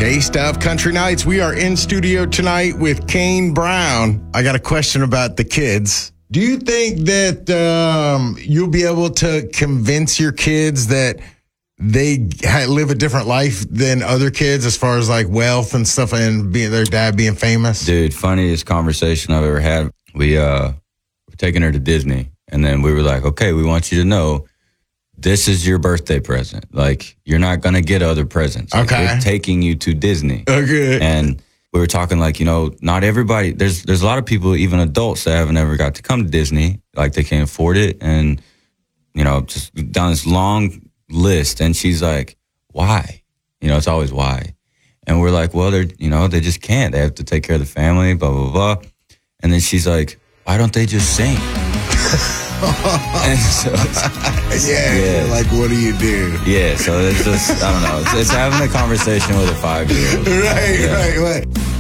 J-Stuff Country Nights. We are in studio tonight with Kane Brown. I got a question about the kids. Do you think that you'll be able to convince your kids that they live a different life than other kids as far as like wealth and stuff and their dad being famous? Dude, funniest conversation I've ever had. We were taking her to Disney, and then we were like, okay, we want you to know this is your birthday present. Like, you're not going to get other presents. Like, okay. We're taking you to Disney. Okay. And we were talking like, not everybody, there's a lot of people, even adults, that haven't ever got to come to Disney. Like, they can't afford it. And, just down this long list. And she's like, why? It's always why. And we're like, well, they just can't. They have to take care of the family, blah, blah, blah. And then she's like, why don't they just sing? And so yeah, like, what do you do? Yeah, so it's just, I don't know. It's having a conversation with a 5-year-old. Right.